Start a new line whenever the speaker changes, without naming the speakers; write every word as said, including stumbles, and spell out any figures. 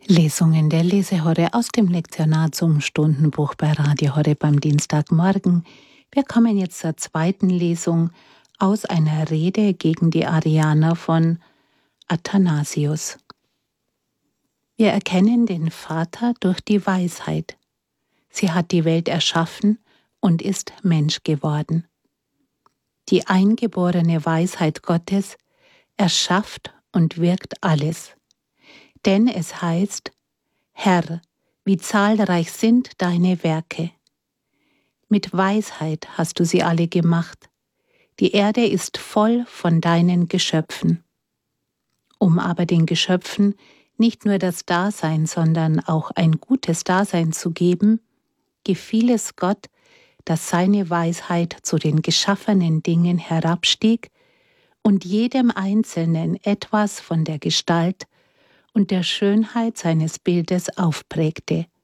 Lesungen der Lesehorre aus dem Lektionar zum Stundenbuch bei Radio Horeb beim Dienstagmorgen. Wir kommen jetzt zur zweiten Lesung aus einer Rede gegen die Arianer von Athanasius. Wir erkennen den Vater durch die Weisheit. Sie hat die Welt erschaffen und ist Mensch geworden. Die eingeborene Weisheit Gottes erschafft und wirkt alles. Denn es heißt, Herr, wie zahlreich sind deine Werke. Mit Weisheit hast du sie alle gemacht. Die Erde ist voll von deinen Geschöpfen. Um aber den Geschöpfen nicht nur das Dasein, sondern auch ein gutes Dasein zu geben, gefiel es Gott, dass seine Weisheit zu den geschaffenen Dingen herabstieg und jedem Einzelnen etwas von der Gestalt und der Schönheit seines Bildes aufprägte,